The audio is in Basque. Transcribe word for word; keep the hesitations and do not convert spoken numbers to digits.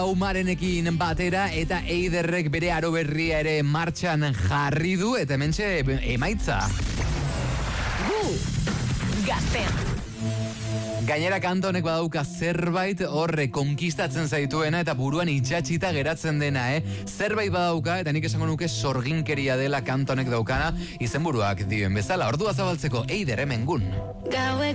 Umarenekin batera eta Eiderrek bere aro berria ere martxan jarri du eta hementxe emaitza. Gu, gaztea. Gainera kanta honek badauka zerbait horre konkistatzen zaituena eta buruan itxatxita geratzen dena, eh? Zerbait badauka eta nik esango nuke sorginkeria dela kanta honek daukana, izenburuak dioen bezala. Ordua zabaltzeko Eider hemen gun.